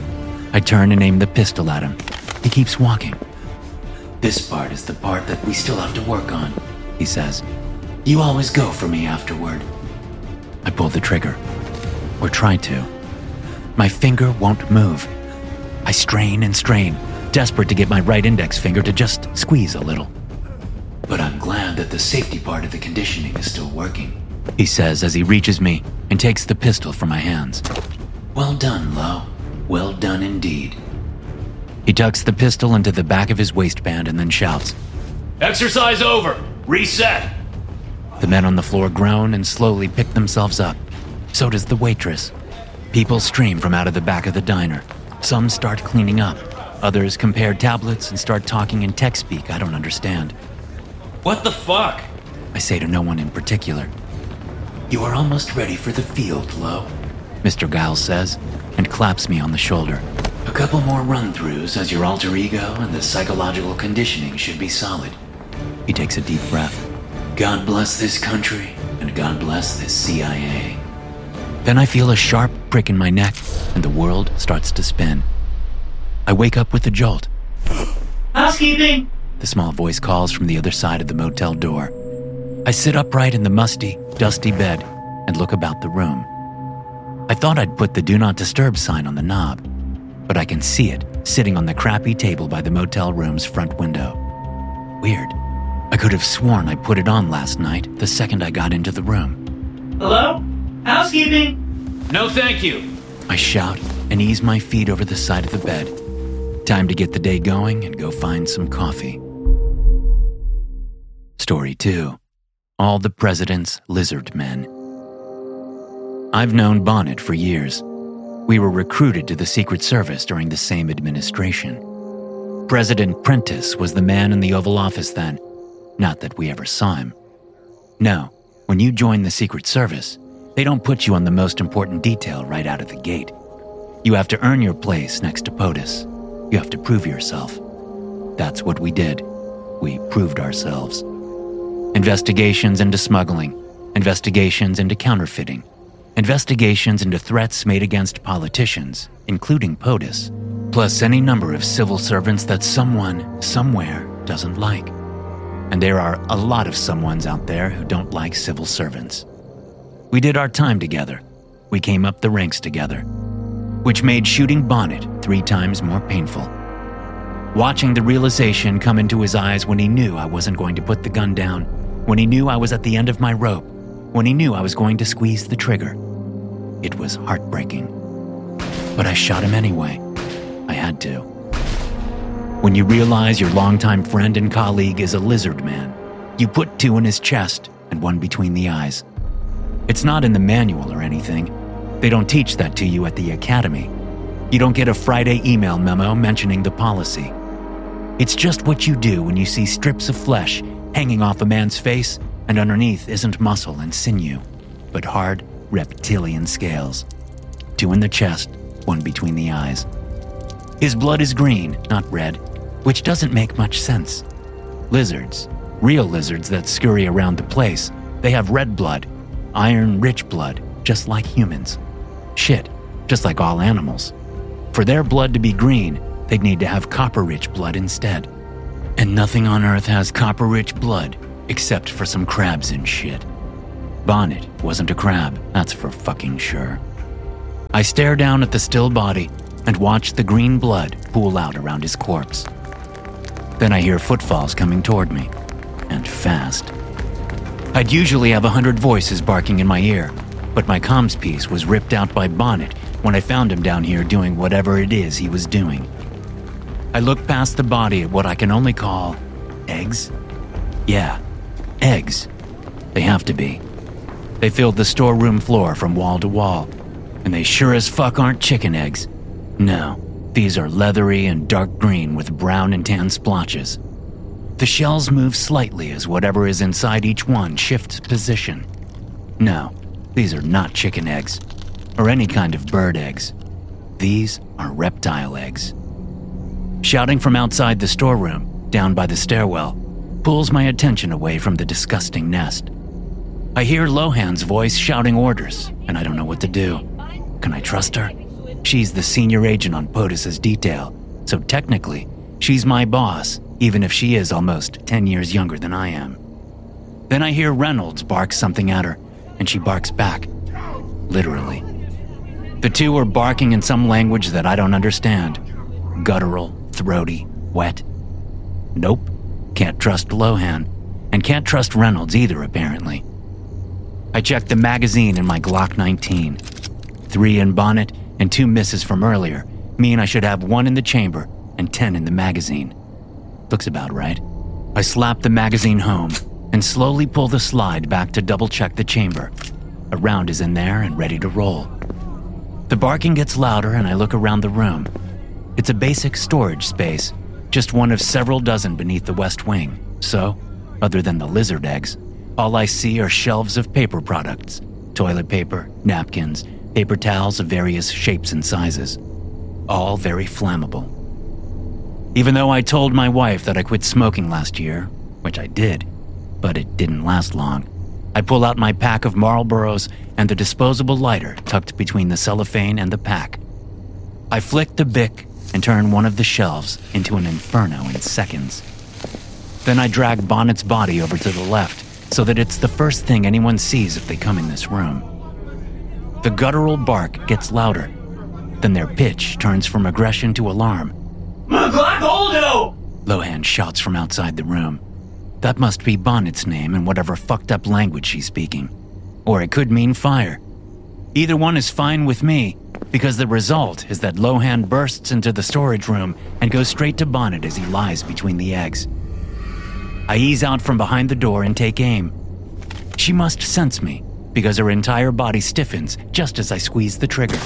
I turn and aim the pistol at him. He keeps walking. This part is the part that we still have to work on, he says. You always go for me afterward. I pull the trigger, or try to. My finger won't move. I strain and strain, desperate to get my right index finger to just squeeze a little. But I'm glad that the safety part of the conditioning is still working, he says as he reaches me and takes the pistol from my hands. Well done, Lo. Well done indeed. He tucks the pistol into the back of his waistband and then shouts, Exercise over! Reset! The men on the floor groan and slowly pick themselves up. So does the waitress. People stream from out of the back of the diner. Some start cleaning up. Others compare tablets and start talking in tech speak I don't understand. What the fuck? I say to no one in particular. You are almost ready for the field, Lo, Mr. Giles says, and claps me on the shoulder. A couple more run-throughs as your alter ego and the psychological conditioning should be solid. He takes a deep breath. God bless this country, and God bless this CIA. Then I feel a sharp prick in my neck, and the world starts to spin. I wake up with a jolt. Housekeeping! The small voice calls from the other side of the motel door. I sit upright in the musty, dusty bed and look about the room. I thought I'd put the Do Not Disturb sign on the knob, but I can see it sitting on the crappy table by the motel room's front window. Weird. I could have sworn I put it on last night the second I got into the room. Hello? Housekeeping? No thank you. I shout and ease my feet over the side of the bed. Time to get the day going and go find some coffee. Story 2. All the President's Lizard Men. I've known Bonnet for years. We were recruited to the Secret Service during the same administration. President Prentice was the man in the Oval Office then. Not that we ever saw him. No, when you join the Secret Service, they don't put you on the most important detail right out of the gate. You have to earn your place next to POTUS. You have to prove yourself. That's what we did. We proved ourselves. Investigations into smuggling, investigations into counterfeiting, investigations into threats made against politicians, including POTUS, plus any number of civil servants that someone, somewhere, doesn't like. And there are a lot of someones out there who don't like civil servants. We did our time together. We came up the ranks together, which made shooting Bonnet 3 times more painful. Watching the realization come into his eyes when he knew I wasn't going to put the gun down, when he knew I was at the end of my rope, when he knew I was going to squeeze the trigger. It was heartbreaking. But I shot him anyway. I had to. When you realize your longtime friend and colleague is a lizard man, you put 2 in his chest and 1 between the eyes. It's not in the manual or anything. They don't teach that to you at the academy. You don't get a Friday email memo mentioning the policy. It's just what you do when you see strips of flesh hanging off a man's face and underneath isn't muscle and sinew, but hard reptilian scales. 2 in the chest, 1 between the eyes. His blood is green, not red, which doesn't make much sense. Lizards, real lizards that scurry around the place, they have red blood, iron-rich blood, just like humans. Shit, just like all animals. For their blood to be green, they'd need to have copper-rich blood instead. And nothing on Earth has copper-rich blood except for some crabs and shit. Bonnet wasn't a crab, that's for fucking sure. I stare down at the still body and watch the green blood pool out around his corpse. Then I hear footfalls coming toward me, and fast. I'd usually have 100 voices barking in my ear, but my comms piece was ripped out by Bonnet when I found him down here doing whatever it is he was doing. I look past the body at what I can only call eggs. Yeah, eggs. They have to be. They filled the storeroom floor from wall to wall, and they sure as fuck aren't chicken eggs. No, these are leathery and dark green with brown and tan splotches. The shells move slightly as whatever is inside each one shifts position. No, these are not chicken eggs, or any kind of bird eggs. These are reptile eggs. Shouting from outside the storeroom, down by the stairwell, pulls my attention away from the disgusting nest. I hear Lohan's voice shouting orders, and I don't know what to do. Can I trust her? She's the senior agent on POTUS's detail, so technically, she's my boss, even if she is almost 10 years younger than I am. Then I hear Reynolds bark something at her, and she barks back. Literally. The two are barking in some language that I don't understand. Guttural, throaty, wet. Nope, can't trust Lohan, and can't trust Reynolds either, apparently. I checked the magazine in my Glock 19. 3 in Bonnet and 2 misses from earlier mean I should have 1 in the chamber and 10 in the magazine. Looks about right. I slap the magazine home and slowly pull the slide back to double-check the chamber. A round is in there and ready to roll. The barking gets louder and I look around the room. It's a basic storage space, just one of several dozen beneath the west wing. So, other than the lizard eggs, all I see are shelves of paper products. Toilet paper, napkins, paper towels of various shapes and sizes. All very flammable. Even though I told my wife that I quit smoking last year, which I did, but it didn't last long, I pull out my pack of Marlboros and the disposable lighter tucked between the cellophane and the pack. I flick the Bic and turn one of the shelves into an inferno in seconds. Then I drag Bonnet's body over to the left so that it's the first thing anyone sees if they come in this room. The guttural bark gets louder. Then their pitch turns from aggression to alarm. Holdo! Lohan shouts from outside the room. That must be Bonnet's name in whatever fucked up language she's speaking. Or it could mean fire. Either one is fine with me, because the result is that Lohan bursts into the storage room and goes straight to Bonnet as he lies between the eggs. I ease out from behind the door and take aim. She must sense me, because her entire body stiffens just as I squeeze the trigger.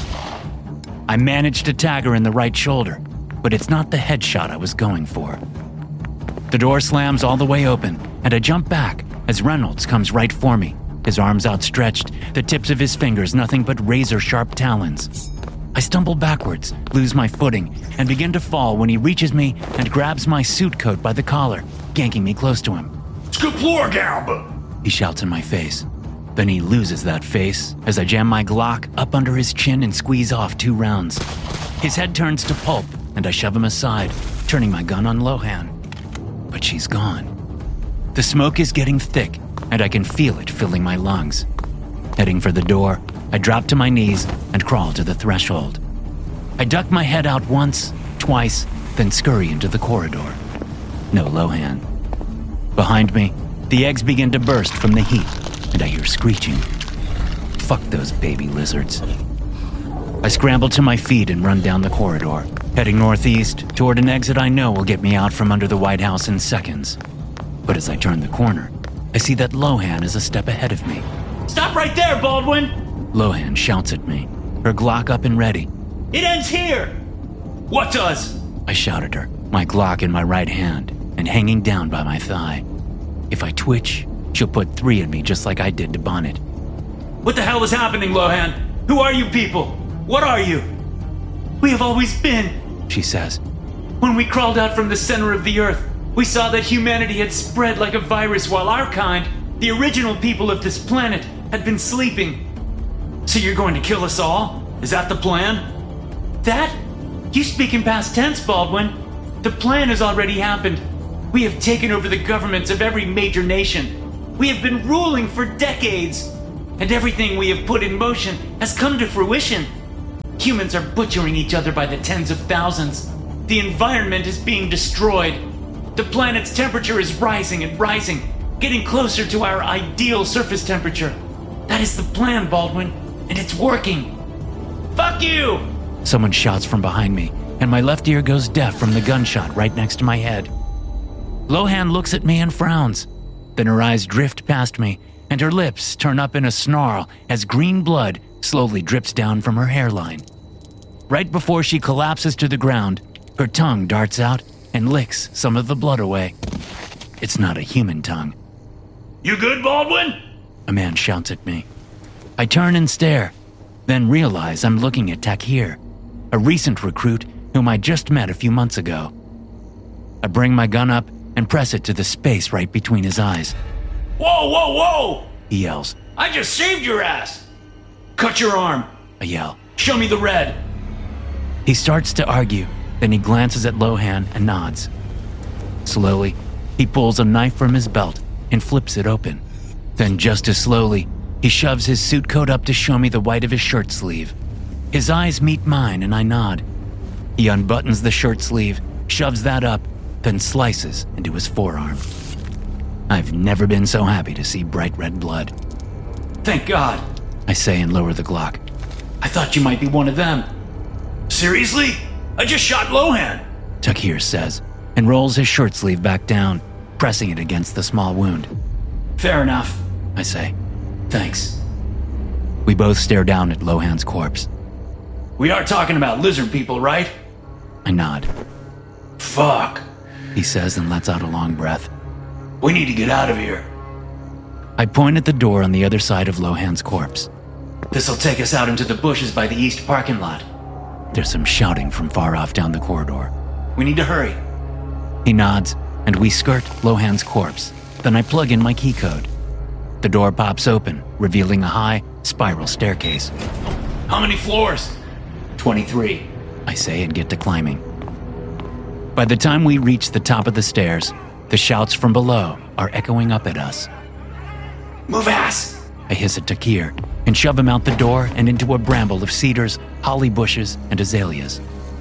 I manage to tag her in the right shoulder, but it's not the headshot I was going for. The door slams all the way open, and I jump back as Reynolds comes right for me, his arms outstretched, the tips of his fingers nothing but razor-sharp talons. I stumble backwards, lose my footing, and begin to fall when he reaches me and grabs my suit coat by the collar, ganking me close to him. Skeplorgalb! He shouts in my face. Then he loses that face as I jam my Glock up under his chin and squeeze off 2 rounds. His head turns to pulp, and I shove him aside, turning my gun on Lohan. But she's gone. The smoke is getting thick, and I can feel it filling my lungs. Heading for the door, I drop to my knees and crawl to the threshold. I duck my head out once, twice, then scurry into the corridor. No Lohan. Behind me, the eggs begin to burst from the heat, and I hear screeching. Fuck those baby lizards. I scramble to my feet and run down the corridor, heading northeast toward an exit I know will get me out from under the White House in seconds. But as I turn the corner, I see that Lohan is a step ahead of me. Stop right there, Baldwin! Lohan shouts at me, her Glock up and ready. It ends here! What does? I shout at her, my Glock in my right hand and hanging down by my thigh. If I twitch, she'll put 3 in me just like I did to Bonnet. What the hell is happening, Lohan? Who are you people? What are you? We have always been, she says. When we crawled out from the center of the earth, we saw that humanity had spread like a virus while our kind, the original people of this planet, had been sleeping. So you're going to kill us all? Is that the plan? That? You speak in past tense, Baldwin. The plan has already happened. We have taken over the governments of every major nation. We have been ruling for decades. And everything we have put in motion has come to fruition. Humans are butchering each other by the tens of thousands. The environment is being destroyed. The planet's temperature is rising and rising, getting closer to our ideal surface temperature. That is the plan, Baldwin, and it's working. Fuck you! Someone shouts from behind me, and my left ear goes deaf from the gunshot right next to my head. Lohan looks at me and frowns. Then her eyes drift past me, and her lips turn up in a snarl as green blood slowly drips down from her hairline. Right before she collapses to the ground, her tongue darts out and licks some of the blood away. It's not a human tongue. You good, Baldwin? A man shouts at me. I turn and stare, then realize I'm looking at Takir, a recent recruit whom I just met a few months ago. I bring my gun up and press it to the space right between his eyes. Whoa, whoa, whoa! He yells. I just saved your ass! Cut your arm. I yell. Show me the red. He starts to argue, then he glances at Lohan and nods. Slowly, he pulls a knife from his belt and flips it open. Then just as slowly, he shoves his suit coat up to show me the white of his shirt sleeve. His eyes meet mine and I nod. He unbuttons the shirt sleeve, shoves that up, then slices into his forearm. I've never been so happy to see bright red blood. Thank God, I say and lower the Glock. I thought you might be one of them. Seriously? I just shot Lohan. Takir says, and rolls his shirt sleeve back down, pressing it against the small wound. Fair enough, I say. thanks. We both stare down at Lohan's corpse. We are talking about lizard people, right? I nod. Fuck. He says and lets out a long breath. We need to get out of here. I point at the door on the other side of Lohan's corpse. This'll take us out into the bushes by the east parking lot. There's some shouting from far off down the corridor. We need to hurry. He nods, and we skirt Lohan's corpse. Then I plug in my key code. The door pops open, revealing a high, spiral staircase. How many floors? 23. I say and get to climbing. By the time we reach the top of the stairs, the shouts from below are echoing up at us. Move ass! I hiss at Takir and shove him out the door and into a bramble of cedars, holly bushes, and azaleas.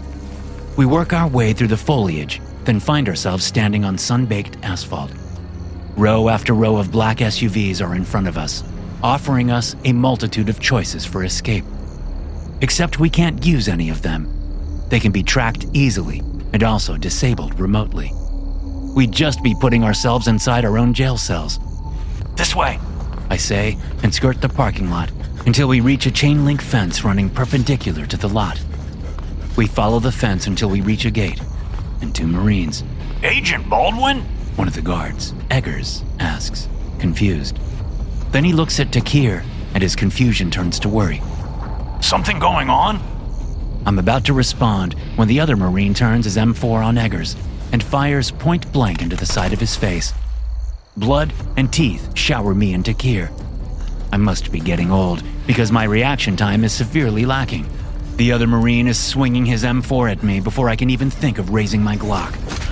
We work our way through the foliage, then find ourselves standing on sun-baked asphalt. Row after row of black SUVs are in front of us, offering us a multitude of choices for escape. Except we can't use any of them. They can be tracked easily and also disabled remotely. We'd just be putting ourselves inside our own jail cells. This way, I say, and skirt the parking lot until we reach a chain-link fence running perpendicular to the lot. We follow the fence until we reach a gate, and two Marines. Agent Baldwin? One of the guards, Eggers, asks, confused. Then he looks at Takir, and his confusion turns to worry. Something going on? I'm about to respond when the other Marine turns his M4 on Eggers and fires point blank into the side of his face. Blood and teeth shower me and Takir. I must be getting old because my reaction time is severely lacking. The other Marine is swinging his M4 at me before I can even think of raising my Glock.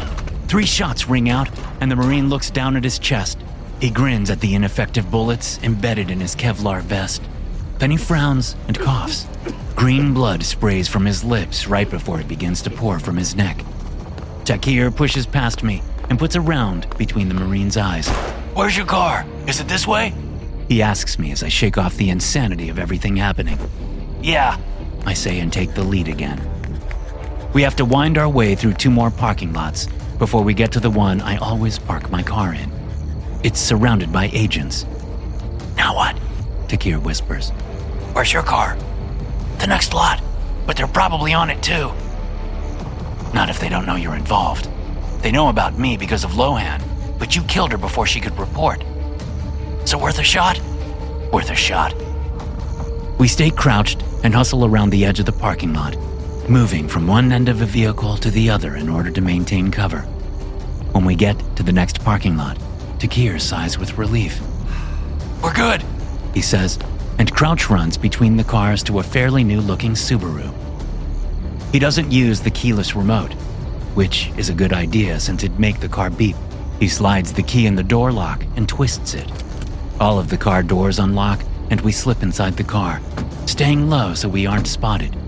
3 shots ring out, and the Marine looks down at his chest. He grins at the ineffective bullets embedded in his Kevlar vest. Then he frowns and coughs. Green blood sprays from his lips right before it begins to pour from his neck. Takir pushes past me and puts a round between the Marine's eyes. Where's your car? Is it this way? He asks me as I shake off the insanity of everything happening. Yeah, I say and take the lead again. We have to wind our way through 2 more parking lots before we get to the one I always park my car in. It's surrounded by agents. Now what? Takir whispers. Where's your car? The next lot, but they're probably on it too. Not if they don't know you're involved. They know about me because of Lohan, but you killed her before she could report. So worth a shot? Worth a shot. We stay crouched and hustle around the edge of the parking lot, moving from one end of a vehicle to the other in order to maintain cover. When we get to the next parking lot, Takir sighs with relief. We're good, he says, and crouch runs between the cars to a fairly new-looking Subaru. He doesn't use the keyless remote, which is a good idea since it'd make the car beep He slides the key in the door lock and twists it. All of the car doors unlock, and we slip inside the car, staying low so we aren't spotted.